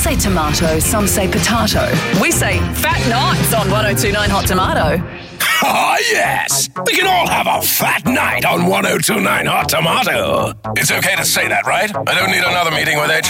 say tomato, some say potato. We say fat nights on 1029 Hot Tomato. Oh, yes. We can all have a fat night on 1029 Hot Tomato. It's okay to say that, right? I don't need another meeting with HR.